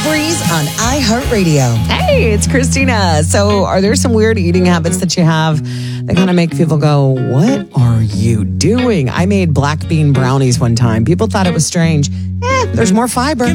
Breeze on iHeartRadio. Hey, it's Christina. So are there some weird eating habits that you have that kind of make people go, what are you doing? I made black bean brownies one time. People thought it was strange. There's more fiber.